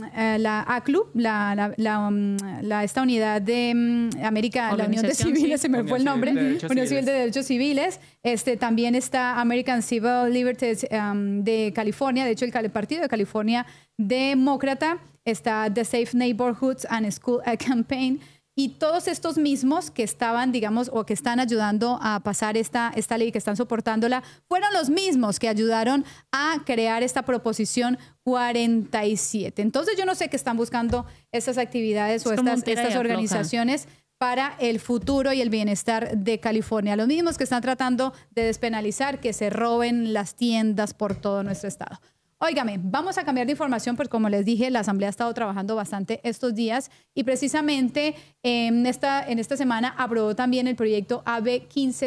la ACLU, esta unidad de América, la Unión de Civiles, se me fue el nombre, Unión Civil de Derechos Civiles. También está American Civil Liberties de California, de hecho el Partido de California Demócrata, está The Safe Neighborhoods and School Campaign, y todos estos mismos que estaban, digamos, o que están ayudando a pasar esta ley, que están soportándola, fueron los mismos que ayudaron a crear esta proposición 47. Entonces yo no sé qué están buscando estas actividades o estas organizaciones para el futuro y el bienestar de California. Los mismos que están tratando de despenalizar que se roben las tiendas por todo nuestro estado. Óigame, vamos a cambiar de información, pues como les dije, la Asamblea ha estado trabajando bastante estos días y precisamente en esta semana aprobó también el proyecto AB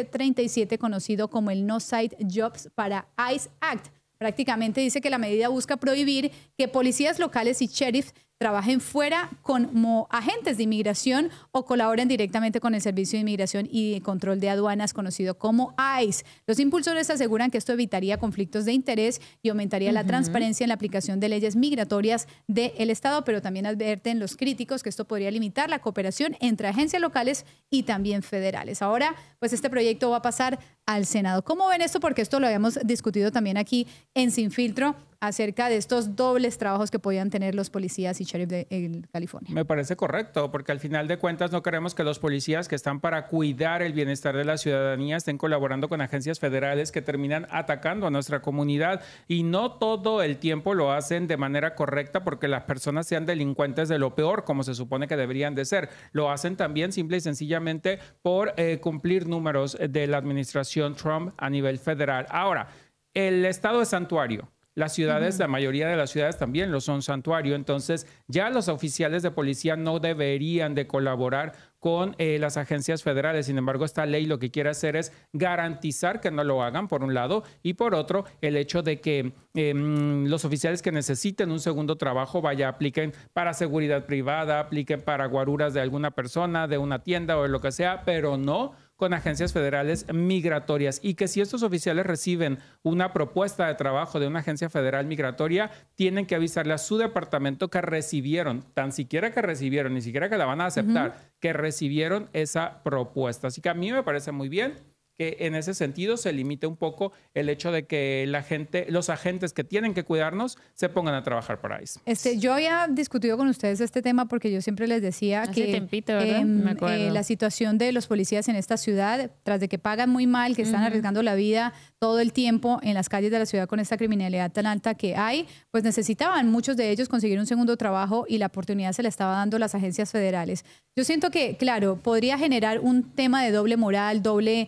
1537, conocido como el No Side Jobs para ICE Act. Prácticamente dice que la medida busca prohibir que policías locales y sheriff trabajen fuera como agentes de inmigración o colaboren directamente con el Servicio de Inmigración y Control de Aduanas, conocido como ICE. Los impulsores aseguran que esto evitaría conflictos de interés y aumentaría la transparencia en la aplicación de leyes migratorias del Estado, pero también advierten los críticos que esto podría limitar la cooperación entre agencias locales y también federales. Ahora, pues este proyecto va a pasar al Senado. ¿Cómo ven esto? Porque esto lo habíamos discutido también aquí en Sin Filtro, acerca de estos dobles trabajos que podían tener los policías y sheriff de California. Me parece correcto, porque al final de cuentas no queremos que los policías que están para cuidar el bienestar de la ciudadanía estén colaborando con agencias federales que terminan atacando a nuestra comunidad, y no todo el tiempo lo hacen de manera correcta porque las personas sean delincuentes de lo peor, como se supone que deberían de ser. Lo hacen también simple y sencillamente por cumplir números de la administración Trump a nivel federal. Ahora, el estado es santuario. Las ciudades, la mayoría de las ciudades también lo son santuario, entonces ya los oficiales de policía no deberían de colaborar con las agencias federales. Sin embargo, esta ley lo que quiere hacer es garantizar que no lo hagan, por un lado, y por otro, el hecho de que los oficiales que necesiten un segundo trabajo, apliquen para seguridad privada, apliquen para guaruras de alguna persona, de una tienda o de lo que sea, pero no con agencias federales migratorias, y que si estos oficiales reciben una propuesta de trabajo de una agencia federal migratoria, tienen que avisarle a su departamento que recibieron, tan siquiera que recibieron, ni siquiera que la van a aceptar, que recibieron esa propuesta. Así que a mí me parece muy bien que en ese sentido se limite un poco el hecho de que los agentes que tienen que cuidarnos se pongan a trabajar para ICE. Yo había discutido con ustedes este tema porque yo siempre les decía que la situación de los policías en esta ciudad, tras de que pagan muy mal, que están arriesgando la vida todo el tiempo en las calles de la ciudad con esta criminalidad tan alta que hay, pues necesitaban muchos de ellos conseguir un segundo trabajo, y la oportunidad se le estaba dando las agencias federales. Yo siento que, claro, podría generar un tema de doble moral, doble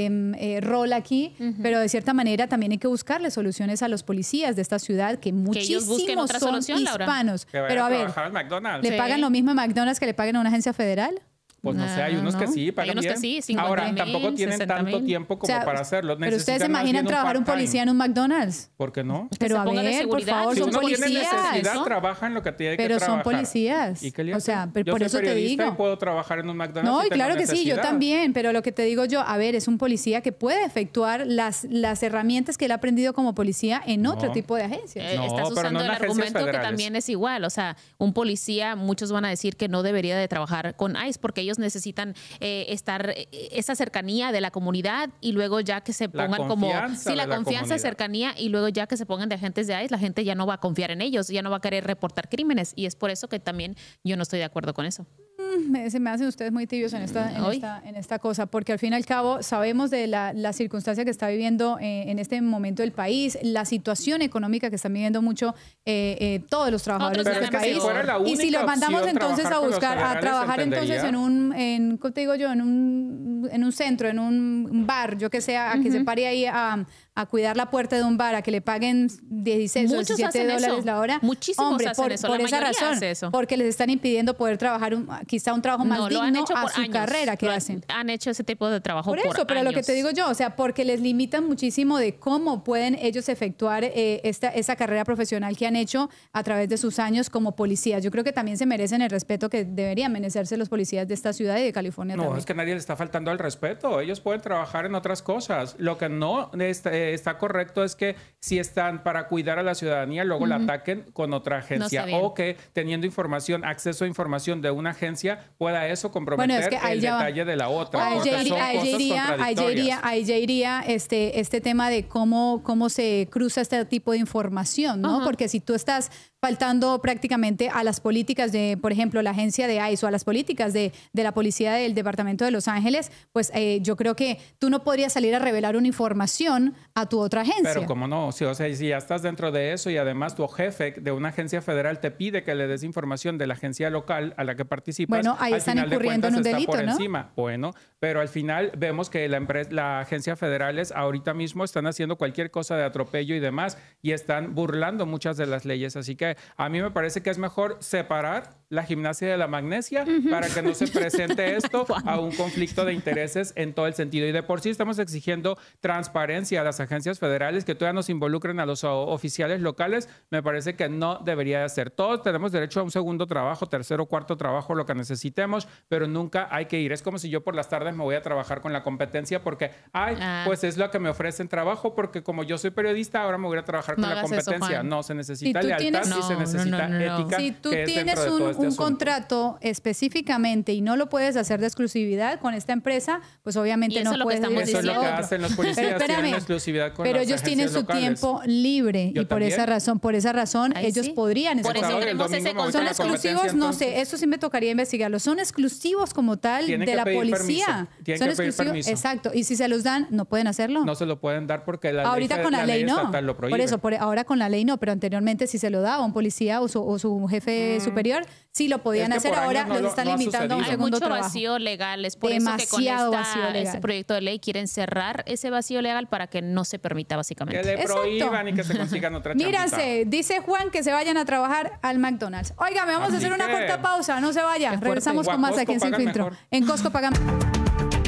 rol aquí, pero de cierta manera también hay que buscarle soluciones a los policías de esta ciudad, que muchísimos son hispanos. Pero a ver, ¿le pagan lo mismo a McDonald's que le paguen a una agencia federal? Pues no sé, hay unos que sí, pagan bien. Que sí, 50 Ahora, tampoco tienen tanto tiempo como para hacerlo. Pero ustedes se imaginan trabajar un policía en un McDonald's. ¿Por qué no? Pero a ver, por favor, si son policías. Si uno tiene necesidad, trabaja en lo que tiene que trabajar. Pero son policías. ¿Y qué le o sea, yo por soy eso te periodista digo. Y puedo trabajar en un McDonald's. No, y claro que necesidad. sí, yo también. Pero lo que te digo yo, a ver, es un policía que puede efectuar las herramientas que él ha aprendido como policía en otro tipo de agencias. Estás usando el argumento que también es igual. O sea, un policía, muchos van a decir que no debería de trabajar con ICE porque ellos necesitan estar esa cercanía de la comunidad, y luego ya que se pongan como la confianza, cercanía, y luego ya que se pongan de agentes de ICE, la gente ya no va a confiar en ellos, ya no va a querer reportar crímenes, y es por eso que también yo no estoy de acuerdo con eso. Se me hacen ustedes muy tibios en esta cosa, porque al fin y al cabo sabemos de la circunstancia que está viviendo en este momento el país, la situación económica que están viviendo mucho todos los trabajadores de este país. Y si los mandamos entonces a buscar, a trabajar entonces en ¿cómo te digo yo? En un centro, en un bar, yo que sea, a que se pare ahí a cuidar la puerta de un bar, a que le paguen 16 o 17 dólares la hora. Muchísimos hacen eso. Por esa razón, porque les están impidiendo poder trabajar quizás quizá un trabajo más digno a su carrera que hacen. Han hecho ese tipo de trabajo por eso, pero años. Lo que te digo yo, o sea, porque les limitan muchísimo de cómo pueden ellos efectuar esa carrera profesional que han hecho a través de sus años como policías. Yo creo que también se merecen el respeto que deberían merecerse los policías de esta ciudad y de California también. Es que nadie le está faltando el respeto. Ellos pueden trabajar en otras cosas. Lo que no está correcto es que si están para cuidar a la ciudadanía, luego la ataquen con otra agencia. O que teniendo información, acceso a información de una agencia, pueda eso comprometer el detalle de la otra. Ahí ya iría este tema de cómo se cruza este tipo de información, ¿no? Porque si tú estás faltando prácticamente a las políticas de, por ejemplo, la agencia de ICE o a las políticas de la policía del Departamento de Los Ángeles, pues yo creo que tú no podrías salir a revelar una información a tu otra agencia. Pero cómo no, sí, o sea, si ya estás dentro de eso y además tu jefe de una agencia federal te pide que le des información de la agencia local a la que participas, bueno, ahí están incurriendo en un delito, por ¿no? encima. Bueno, pero al final vemos que la agencia federales ahorita mismo están haciendo cualquier cosa de atropello y demás y están burlando muchas de las leyes, así que a mí me parece que es mejor separar la gimnasia de la magnesia para que no se presente esto a un conflicto de intereses en todo el sentido. Y de por sí estamos exigiendo transparencia a las agencias federales, que todavía nos involucren a los oficiales locales. Me parece que no debería de ser. Todos tenemos derecho a un segundo trabajo, tercero, cuarto trabajo, lo que necesitemos, pero nunca hay que ir. Es como si yo por las tardes me voy a trabajar con la competencia porque, pues es lo que me ofrecen trabajo, porque como yo soy periodista, ahora me voy a trabajar con la competencia. Eso, no, se necesita lealtad y se necesita ética. Si tú tienes un contrato específicamente y no lo puedes hacer de exclusividad con esta empresa, pues obviamente no puedes decir. Eso es lo que hacen los policías, tienen exclusividad con pero las ellos tienen su locales. Tiempo libre y por esa razón ellos podrían. Por eso tenemos ese contrato. Son exclusivos, no sé, eso sí me tocaría investigarlo. Son exclusivos como tal de la policía. Tienen que pedir permiso. Exacto. Y si se los dan, ¿no pueden hacerlo? No se lo pueden dar porque la ahorita con la ley no. estatal lo prohíbe. Por eso, ahora con la ley no, pero anteriormente si se lo daba a un policía o su jefe superior, sí lo podían hacer. Ahora los están limitando a un segundo trabajo. Hay mucho vacío legal. Es por eso que con este proyecto de ley quieren cerrar ese vacío legal para que no se permita básicamente. Que le prohíban y que se consigan otra champita. Míranse, dice Juan que se vayan a trabajar al McDonald's. Óigame, vamos a hacer una corta pausa, no se vaya. Regresamos con más aquí en Sin Filtro. En Costco pagan.